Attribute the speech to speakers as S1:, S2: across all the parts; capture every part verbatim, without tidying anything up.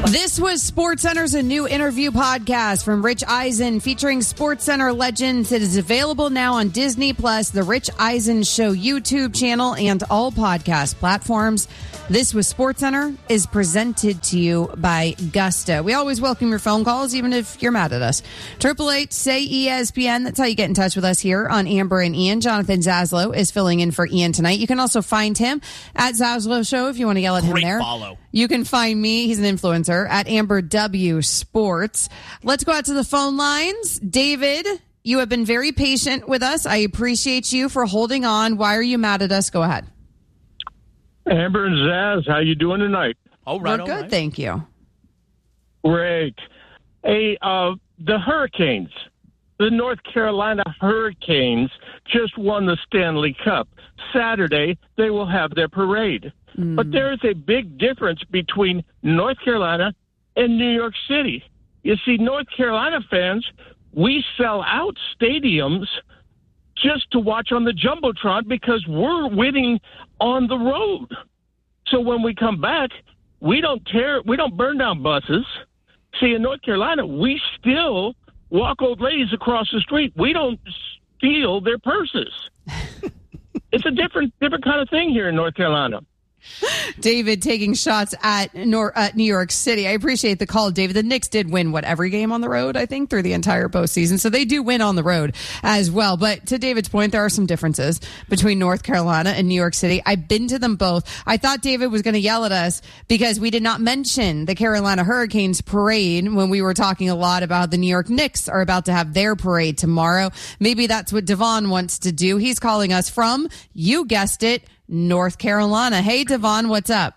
S1: This was SportsCenter's a new interview podcast from Rich Eisen featuring SportsCenter legends. It is available now on Disney Plus, the Rich Eisen Show YouTube channel, and all podcast platforms. This was SportsCenter is presented to you by Gusta. We always welcome your phone calls, even if you're mad at us. Triple eight say E S P N. That's how you get in touch with us here on Amber and Ian. Jonathan Zaslow is filling in for Ian tonight. You can also find him at Zaslow Show if you want to yell at
S2: Great
S1: him there.
S2: Follow.
S1: You can find me, he's an influencer, at Amber W Sports. Let's go out to the phone lines. David, you have been very patient with us. I appreciate you for holding on. Why are you mad at us? Go ahead.
S3: Amber and Zaz, how you doing tonight?
S2: Oh, right,
S1: We're good,
S2: right.
S1: thank you.
S3: Great. Hey, uh, the Hurricanes, the North Carolina Hurricanes just won the Stanley Cup. Saturday, they will have their parade. Mm. But there is a big difference between North Carolina and New York City. You see, North Carolina fans, we sell out stadiums just to watch on the Jumbotron because we're winning on the road. So when we come back, we don't tear, we don't burn down buses. See, in North Carolina, we still walk old ladies across the street. We don't steal their purses. It's a different, different kind of thing here in North Carolina.
S1: David taking shots at, Nor- at New York City. I appreciate the call, David. The Knicks did win, what, every game on the road, I think, through the entire postseason. So they do win on the road as well. But to David's point, there are some differences between North Carolina and New York City. I've been to them both. I thought David was going to yell at us because we did not mention the Carolina Hurricanes parade when we were talking a lot about the New York Knicks are about to have their parade tomorrow. Maybe that's what Devon wants to do. He's calling us from, you guessed it, North Carolina. Hey, Devon, what's up?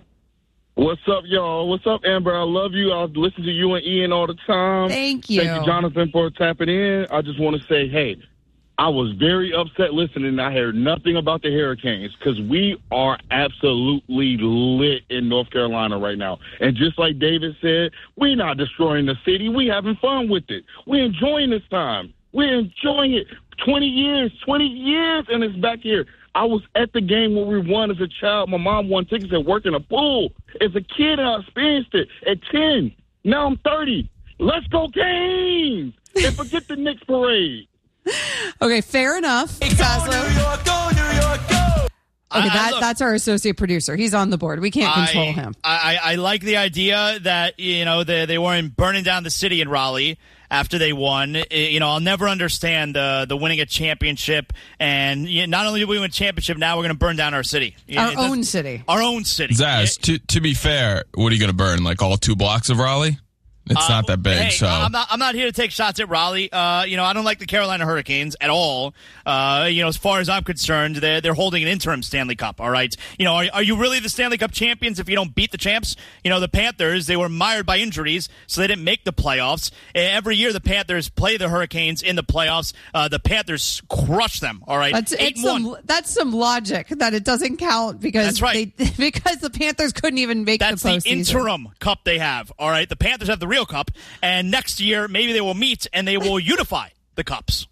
S4: What's up, y'all? What's up, Amber? I love you. I listen to you and Ian all the time.
S1: Thank you.
S4: Thank you, Jonathan, for tapping in. I just want to say, hey, I was very upset listening. I heard nothing about the Hurricanes because we are absolutely lit in North Carolina right now. And just like David said, we're not destroying the city. We having fun with it. We're enjoying this time. We're enjoying it. twenty years, twenty years, and it's back here. I was at the game when we won as a child. My mom won tickets at work in a pool. As a kid, I experienced it at ten. Now I'm thirty. Let's go Canes! And forget the Knicks parade.
S1: Okay, fair enough.
S5: Go New York, go New York, go!
S1: Okay,
S2: I-
S1: that,
S2: look-
S1: that's our associate producer. He's on the board. We can't control
S2: I,
S1: him.
S2: I, I like the idea that, you know, they, they weren't burning down the city in Raleigh after they won. You know, I'll never understand the the winning a championship. And you know, not only did we win a championship, now we're going to burn down our city. You
S1: Our
S2: know,
S1: own
S2: that's-
S1: city.
S2: Our own city.
S6: Zaz, to, to be fair, what are you going to burn? Like all two blocks of Raleigh? It's
S2: Uh,
S6: not that big,
S2: hey,
S6: so.
S2: I'm not. I'm not here to take shots at Raleigh. Uh, you know, I don't like the Carolina Hurricanes at all. Uh, you know, as far as I'm concerned, they're they're holding an interim Stanley Cup. All right. You know, are, are you really the Stanley Cup champions if you don't beat the champs? You know, the Panthers, they were mired by injuries, so they didn't make the playoffs. Every year, the Panthers play the Hurricanes in the playoffs. Uh, the Panthers crush them. All right.
S1: That's
S2: Eight
S1: it's
S2: one.
S1: some that's some logic that it doesn't count because
S2: That's right.
S1: they, because the Panthers couldn't even make
S2: That's
S1: the
S2: the,
S1: postseason.
S2: interim cup they have. All right. The Panthers have the real cup. And next year, maybe they will meet and they will unify the cups.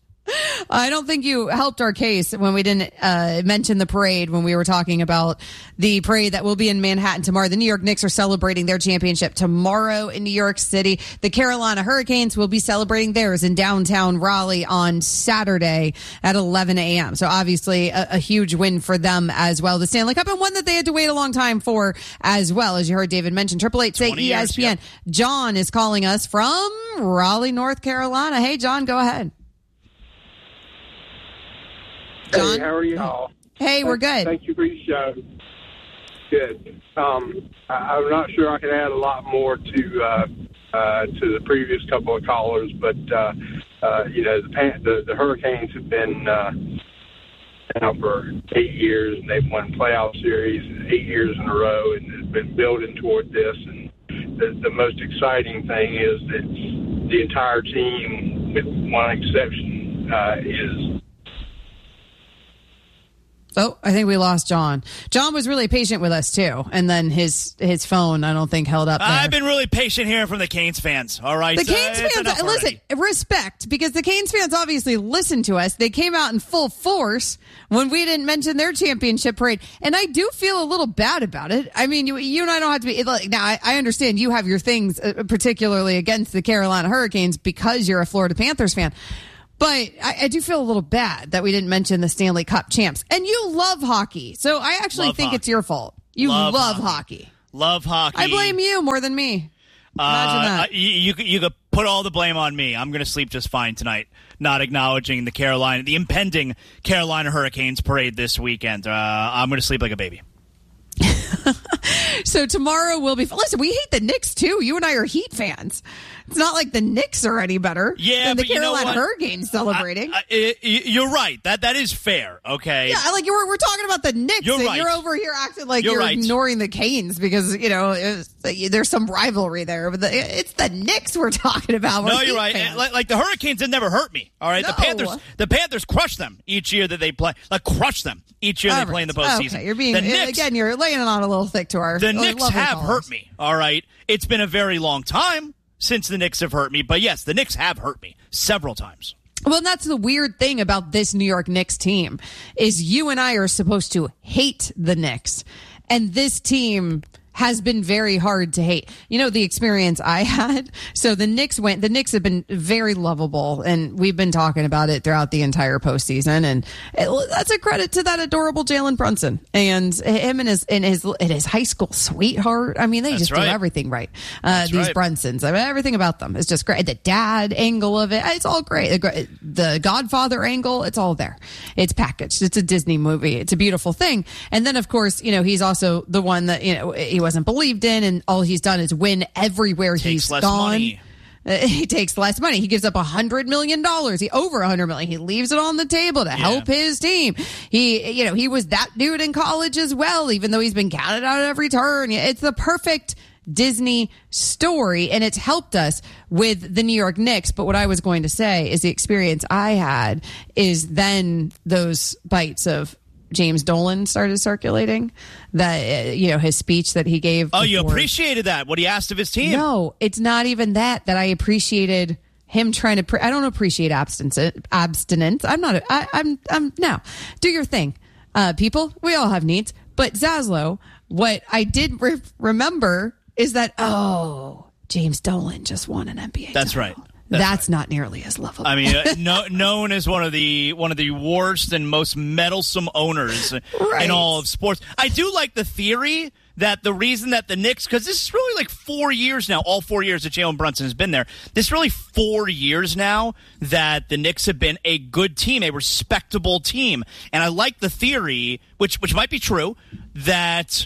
S1: I don't think you helped our case when we didn't uh, mention the parade when we were talking about the parade that will be in Manhattan tomorrow. The New York Knicks are celebrating their championship tomorrow in New York City. The Carolina Hurricanes will be celebrating theirs in downtown Raleigh on Saturday at eleven a.m. So obviously a, a huge win for them as well. The Stanley Cup, and one that they had to wait a long time for as well, as you heard David mention. Triple eight say E S P N.
S2: Years,
S1: John is calling us from Raleigh, North Carolina. Hey, John, go ahead. John?
S7: Hey, how are y'all?
S1: Hey, we're good.
S7: Thank you for your show. Good. Um, I, I'm not sure I can add a lot more to uh, uh, to the previous couple of callers, but uh, uh, you know the, Pan- the the Hurricanes have been uh, now for eight years, and they've won playoff series eight years in a row, and have been building toward this. And the, the most exciting thing is that the entire team, with one exception, uh, is
S1: Oh, I think we lost John. John was really patient with us, too. And then his his phone, I don't think, held up there.
S2: I've been really patient hearing from the Canes fans, all right?
S1: The Canes
S2: uh,
S1: fans, listen, respect, because the Canes fans obviously listened to us. They came out in full force when we didn't mention their championship parade. And I do feel a little bad about it. I mean, you, you and I don't have to be, like, now I, I understand you have your things, uh, particularly against the Carolina Hurricanes, because you're a Florida Panthers fan. But I, I do feel a little bad that we didn't mention the Stanley Cup champs. And you love hockey, so I actually
S2: love
S1: think
S2: hockey.
S1: it's your fault. You
S2: love,
S1: love
S2: hockey.
S1: hockey.
S2: Love hockey.
S1: I blame you more than me. Imagine
S2: uh,
S1: that.
S2: You, you, you could put all the blame on me. I'm going to sleep just fine tonight, not acknowledging the Carolina, the impending Carolina Hurricanes parade this weekend. Uh, I'm going to sleep like a baby.
S1: So tomorrow will be. Listen, we hate the Knicks too. You and I are Heat fans. It's not like the Knicks are any better
S2: Yeah,
S1: than the
S2: but you know
S1: Carolina
S2: what?
S1: Hurricanes celebrating.
S2: I, I, I, you're right. That that is fair. Okay.
S1: yeah, like you're, we're talking about the Knicks,
S2: You're
S1: and
S2: right.
S1: you're over here acting like
S2: You're
S1: you're,
S2: right.
S1: ignoring the Canes because you know it's, there's some rivalry there. But the, it's the Knicks we're talking about. We're
S2: No,
S1: Heat
S2: you're right.
S1: fans.
S2: Like, like the Hurricanes had never hurt me. All right,
S1: No.
S2: the Panthers, the Panthers crush them each year that they play. Like crush them each year
S1: All
S2: they play in the
S1: right.
S2: postseason.
S1: Okay, you're being
S2: the Knicks,
S1: again. You're laying it on a little thick to our.
S2: the
S1: uh,
S2: Knicks
S1: lovely
S2: have
S1: callers.
S2: hurt me. All right, it's been a very long time since the Knicks have hurt me. But yes, the Knicks have hurt me several times.
S1: Well, and that's the weird thing about this New York Knicks team is you and I are supposed to hate the Knicks, and this team has been very hard to hate. You know, the experience I had. So the Knicks went, the Knicks have been very lovable, and we've been talking about it throughout the entire postseason. And it, that's a credit to that adorable Jalen Brunson and him and his, and his, and his high school sweetheart. I mean, they
S2: That's
S1: just
S2: right.
S1: do everything right. Uh, these
S2: right.
S1: Brunsons, I mean, everything about them is just great. The dad angle of it, it's all great. The, the Godfather angle, it's all there. It's packaged. It's a Disney movie. It's a beautiful thing. And then, of course, you know, he's also the one that, you know, he wasn't believed in, and all he's done is win everywhere
S2: Takes
S1: he's
S2: less
S1: gone.
S2: money.
S1: Uh, he takes less money. He gives up a hundred million dollars. He over a hundred million. He leaves it on the table to help his team. He, you know, he was that dude in college as well, even though he's been counted out at every turn. It's the perfect Disney story, and it's helped us with the New York Knicks. But what I was going to say is the experience I had is then those bites of James Dolan started circulating, that, uh, you know, his speech that he gave.
S2: Oh, you
S1: before.
S2: appreciated that? What he asked of his team?
S1: No, it's not even that, that I appreciated him trying to, pre- I don't appreciate abstinence. abstinence. I'm not, a, I, I'm, I'm, no, do your thing. Uh, people, we all have needs. But Zaslow, what I did re- remember is that, oh, James Dolan just won an N B A
S2: That's
S1: title.
S2: right. That's,
S1: That's not nearly as lovable.
S2: I mean, uh, no, known as one of the one of the worst and most meddlesome owners
S1: Right.
S2: in all of sports. I do like the theory that the reason that the Knicks, because this is really like four years now, all four years that Jalen Brunson has been there, this is really four years now that the Knicks have been a good team, a respectable team. And I like the theory, which which might be true, that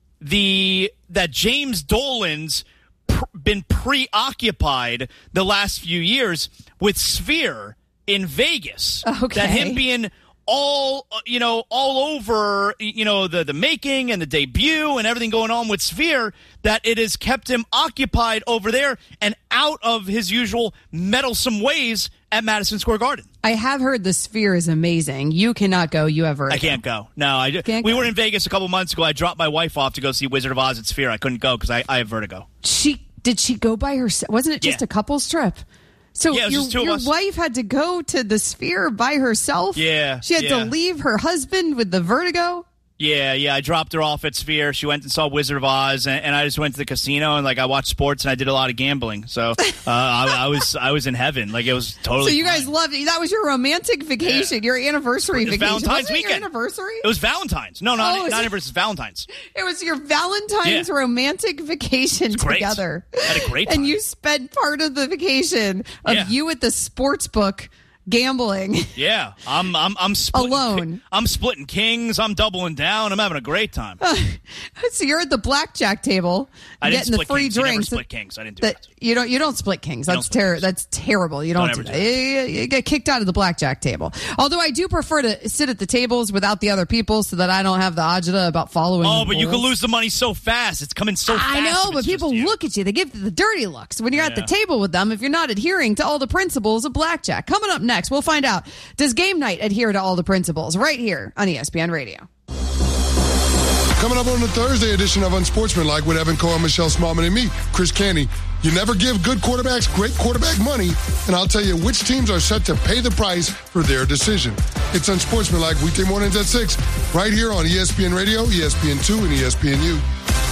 S2: the that James Dolan's pr- been preoccupied the last few years with Sphere in Vegas.
S1: Okay.
S2: That him being all, uh, you know, all over, you know, the, the making and the debut and everything going on with Sphere, that it has kept him occupied over there and out of his usual meddlesome ways at Madison Square Garden.
S1: I have heard the Sphere is amazing. You cannot go. You ever?
S2: I can't go. No, I just,
S1: Can't
S2: we
S1: go.
S2: were in Vegas a couple months ago. I dropped my wife off to go see Wizard of Oz at Sphere. I couldn't go because I, I have vertigo.
S1: She did she go by herself? Wasn't it just
S2: Yeah.
S1: a couple's trip? So
S2: Yeah, it was
S1: your,
S2: just two of
S1: your
S2: us.
S1: wife had to go to the Sphere by herself?
S2: Yeah,
S1: She had
S2: yeah.
S1: to leave her husband with the vertigo?
S2: Yeah, yeah. I dropped her off at Sphere. She went and saw Wizard of Oz, and, and I just went to the casino and like I watched sports and I did a lot of gambling. So uh, I, I was I was in heaven. Like it was totally.
S1: So you guys
S2: fine.
S1: loved it. That was your romantic vacation,
S2: Yeah.
S1: your anniversary
S2: It was
S1: vacation.
S2: Valentine's
S1: Wasn't it
S2: weekend.
S1: your anniversary?
S2: It was Valentine's. No, not
S1: Oh, is
S2: not
S1: it-
S2: anniversary. Valentine's.
S1: It was your Valentine's
S2: Yeah.
S1: romantic vacation
S2: great.
S1: together.
S2: Had a great
S1: And
S2: time.
S1: you spent part of the vacation of
S2: Yeah.
S1: you at the sports book gambling.
S2: Yeah, I'm I'm I'm splitting,
S1: Alone.
S2: I'm splitting kings. I'm doubling down. I'm having a great time.
S1: So you're at the blackjack table
S2: I didn't
S1: getting the
S2: split
S1: free
S2: kings. You never
S1: drinks.
S2: split kings. I didn't do
S1: that
S2: that.
S1: you don't you don't split kings.
S2: don't
S1: That's
S2: split
S1: ter-
S2: kings.
S1: that's terrible. You don't,
S2: Don't
S1: do
S2: ever
S1: that.
S2: do
S1: You, you get kicked out of the blackjack table. Although I do prefer to sit at the tables without the other people so that I don't have the agita about following.
S2: Oh,
S1: the
S2: but you
S1: rules.
S2: can lose the money so fast. It's coming so fast.
S1: I know,
S2: if
S1: but
S2: it's just
S1: people
S2: you.
S1: look at you. They give you the dirty looks when you're at the
S2: Yeah.
S1: table with them if you're not adhering to all the principles of blackjack. Coming up next. next. We'll find out. Does game night adhere to all the principles? Right here on E S P N Radio.
S8: Coming up on the Thursday edition of Unsportsmanlike with Evan Cohen, Michelle Smallman, and me, Chris Canty. You never give good quarterbacks great quarterback money, and I'll tell you which teams are set to pay the price for their decision. It's Unsportsmanlike weekday mornings at six, right here on E S P N Radio, E S P N two, and E S P N U.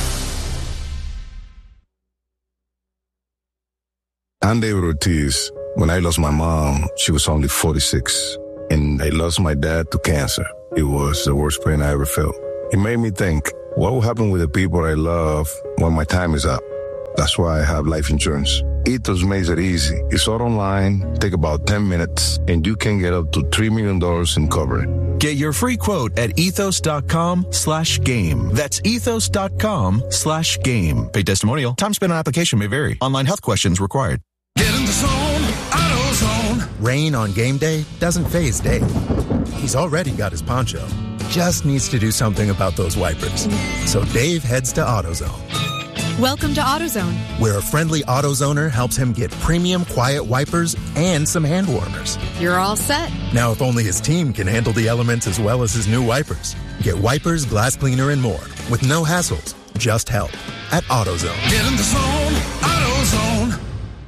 S9: I'm David Ortiz. When I lost my mom, she was only forty-six, and I lost my dad to cancer. It was the worst pain I ever felt. It made me think, what will happen with the people I love when my time is up? That's why I have life insurance. Ethos makes it easy. It's all online, take about ten minutes, and you can get up to three million dollars in coverage.
S10: Get your free quote at ethos.com slash game. That's ethos.com slash game. Paid testimonial. Time spent on application may vary. Online health questions required.
S5: Get in the zone, AutoZone.
S11: Rain on game day doesn't faze Dave. He's already got his poncho. Just needs to do something about those wipers. So Dave heads to AutoZone.
S12: Welcome to AutoZone,
S11: where a friendly AutoZoner helps him get premium quiet wipers and some hand warmers.
S12: You're all set.
S11: Now, if only his team can handle the elements as well as his new wipers. Get wipers, glass cleaner, and more with no hassles, just help at AutoZone.
S5: Get in the zone, AutoZone.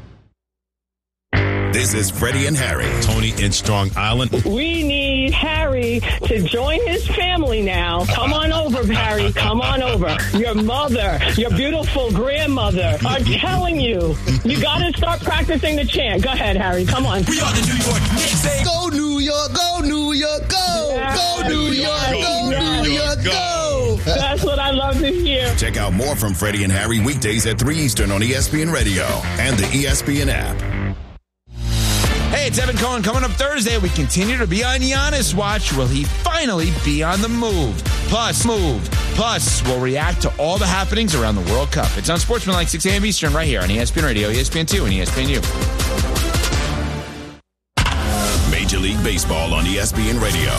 S13: This is Freddie and Harry. Tony in Strong Island.
S14: We need Harry to join his family now. Come on over, Harry. Come on over. Your mother, your beautiful grandmother are telling you, you got to start practicing the chant. Go ahead, Harry. Come on.
S5: We are the New York Knicks.
S15: Go New York, go New York, go.
S14: Yeah.
S15: Go New York, go
S14: Yeah.
S15: New York, go.
S14: That's what I love to hear.
S13: Check out more from Freddie and Harry weekdays at three Eastern on E S P N Radio and the E S P N app.
S16: Hey, it's Evan Cohen. Coming up Thursday, we continue to be on Giannis watch. Will he finally be on the move? Plus, move. Plus, we'll react to all the happenings around the World Cup. It's on Sportsmanlike, six a.m. Eastern, right here on E S P N Radio, E S P N two, and E S P N U.
S13: Major League Baseball on E S P N Radio.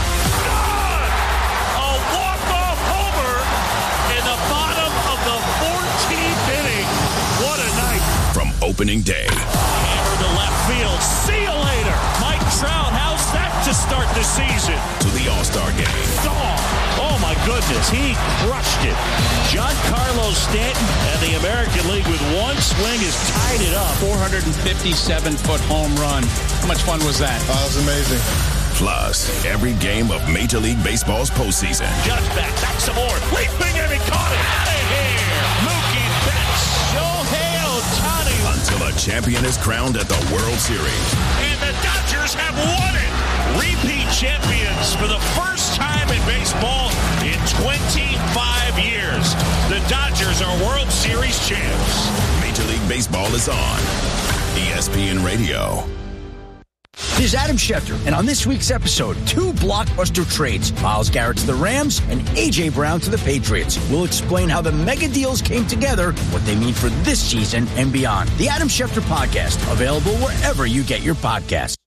S17: A walk-off homer in the bottom of the fourteenth inning. What a night.
S13: From opening day.
S17: To left field. See you later. Mike Trout, how's that to start the season?
S13: To the All-Star game.
S17: Oh, oh my goodness. He crushed it. Giancarlo Stanton and the American League with one swing has tied it up.
S18: four hundred fifty-seven foot home run. How much fun was that?
S8: Oh, that was amazing.
S13: Plus, every game of Major League Baseball's postseason.
S17: Just back, back some more. Leaping and he caught it. Out of here. Mookie Betts. Shohei Ohtani.
S13: Until a champion is crowned at the World Series.
S17: And the Dodgers have won it. Repeat champions for the first time in baseball in twenty-five years. The Dodgers are World Series champs.
S13: Major League Baseball is on E S P N Radio.
S19: This is Adam Schefter, and on this week's episode, two blockbuster trades. Myles Garrett to the Rams and A J. Brown to the Patriots. We'll explain how the mega deals came together, what they mean for this season and beyond. The Adam Schefter Podcast, available wherever you get your podcasts.